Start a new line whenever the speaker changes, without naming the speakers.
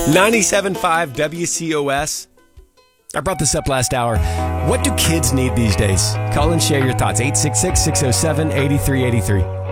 97.5 WCOS. I brought this up last hour. What do kids need these days? Call and share your thoughts. 866-607-8383.